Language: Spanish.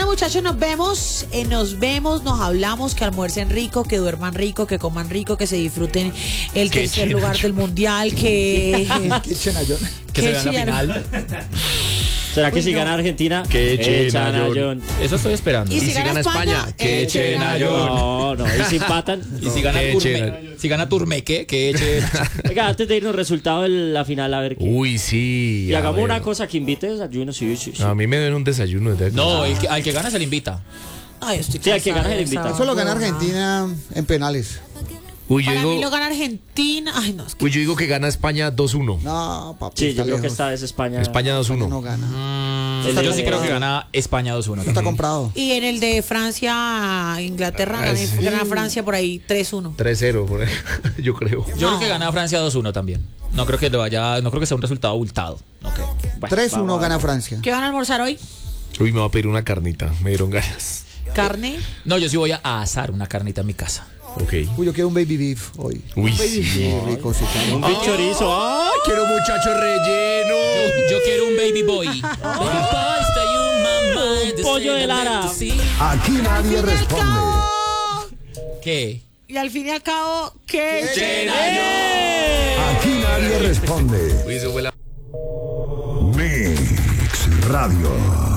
muchachos, nos vemos, nos hablamos, que almuercen rico, que duerman rico, que coman rico, que se disfruten el tercer lugar del mundial, que se vean la final. ¿Será que si gana Argentina? Que echen a John. Eso estoy esperando. ¿Y si gana España? Que echen a John. No. ¿Y si empatan? Y si gana Turmeque, que echen. Venga, antes de irnos, resultado de la final, a ver qué. Uy, sí. Y hagamos una cosa, que invite desayuno, sí. A mí me den un desayuno. No, al que gana se le invita. Ay, estoy Sí, al que gana se le cansada invita. de Solo esa gana huevonada. Argentina en penales. Uy, yo Para mí lo digo, gana Argentina. Ay, no, es que yo digo que gana España 2-1. No, papi. Sí, está yo creo que lejos. esta vez España. España No 2-1. gana. Yo sí creo que gana España 2-1. Está comprado. Y en el de Francia, Inglaterra, sí. gana Francia por ahí 3-1. 3-0, por ahí, yo creo. Yo creo que gana Francia 2-1 también. No creo que sea un resultado abultado. No creo. Bueno, 3-1 vamos a ver. gana Francia. ¿Qué van a almorzar hoy? Uy, me va a pedir una carnita. Me dieron ganas. ¿Carne? No, yo sí voy a asar una carnita en mi casa. Ok. Uy, yo quiero un baby beef hoy. Uy, sí. Sí, rico, sí, claro. Un buen chorizo. ¡Ay! Quiero muchacho relleno. Yo quiero un baby boy. Baby boy, stay in my mind. Un pollo de Lara. Aquí nadie responde. ¿Qué? Y al fin y al cabo, ¿qué? Aquí nadie responde. Uy, eso fue la... Mix Radio.